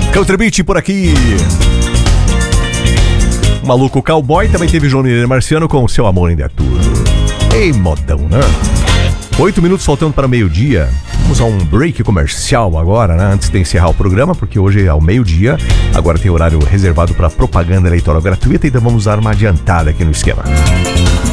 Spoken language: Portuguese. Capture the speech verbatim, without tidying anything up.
Country Beat por aqui. Maluco Cowboy, também teve João Mineiro Marciano com o Seu Amor Ainda é Tudo. Ei, modão, né? Oito minutos faltando para meio-dia. Vamos a um break comercial agora, né? Antes de encerrar o programa, porque hoje é ao meio-dia. Agora tem horário reservado para propaganda eleitoral gratuita, então vamos dar uma adiantada aqui no esquema.